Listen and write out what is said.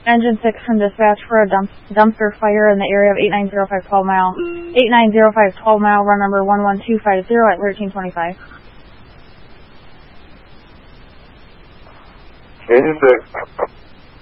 Engine 6 from dispatch for a dumpster fire in the area of 8905 12 mile. 8905 12 mile, run number 11250 at 1325. Engine 6.